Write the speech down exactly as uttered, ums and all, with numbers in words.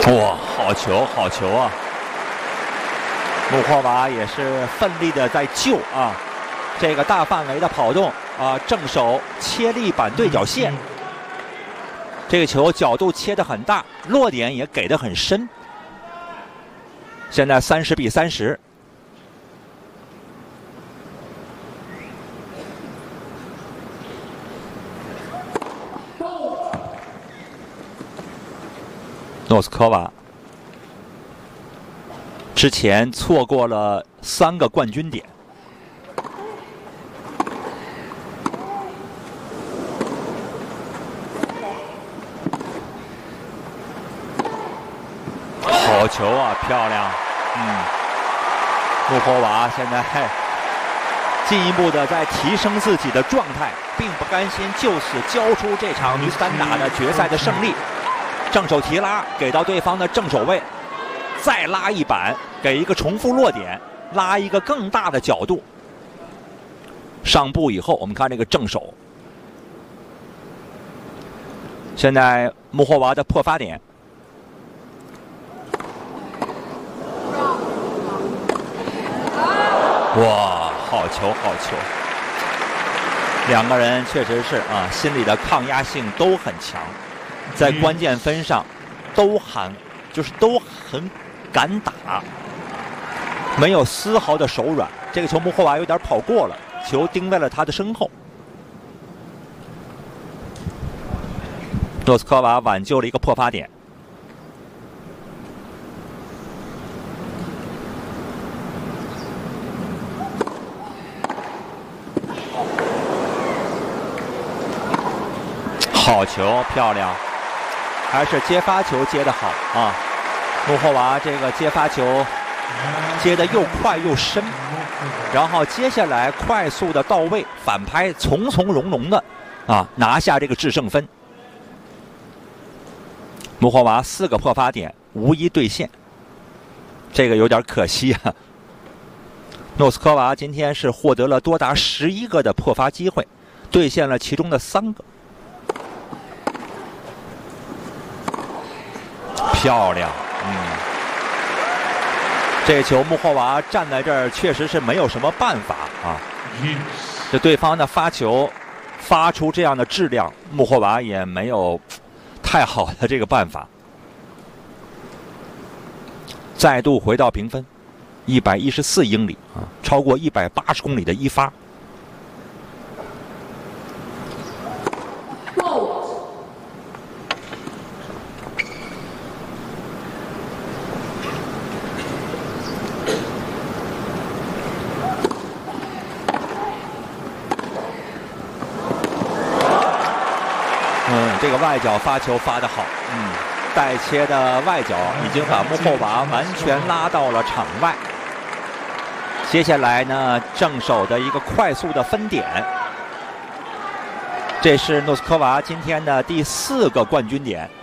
哇，好球，好球啊！穆霍娃也是奋力的在救啊，这个大范围的跑动啊，正手切力板对角线，这个球角度切得很大，落点也给得很深。现在三十比三十。诺斯科娃之前错过了三个冠军点，好球啊，漂亮！嗯，穆霍娃现在进一步的在提升自己的状态，并不甘心就此交出这场女子单打的决赛的胜利。正手提拉给到对方的正手位，再拉一板，给一个重复落点，拉一个更大的角度。上步以后，我们看这个正手。现在穆霍娃的破发点，哇，好球，好球！两个人确实是啊，心里的抗压性都很强。在关键分上，都很就是都很敢打，没有丝毫的手软。这个球穆霍娃有点跑过了，球钉在了他的身后。诺斯科娃挽救了一个破发点。好球，漂亮！还是接发球接得好啊！穆霍娃这个接发球接得又快又深，然后接下来快速的到位，反拍从从容容的啊拿下这个制胜分。穆霍娃四个破发点无一兑现，这个有点可惜啊。诺斯科娃今天是获得了多达十一个的破发机会，兑现了其中的三个。漂亮，嗯，这球穆霍娃站在这儿确实是没有什么办法啊。这对方的发球发出这样的质量，穆霍娃也没有太好的这个办法。再度回到平分，一百一十四英里啊，超过一百八十公里的一发。这个外角发球发得好，嗯，带切的外角已经把穆霍娃完全拉到了场外。接下来呢，正手的一个快速的分点，这是诺斯科娃今天的第四个冠军点。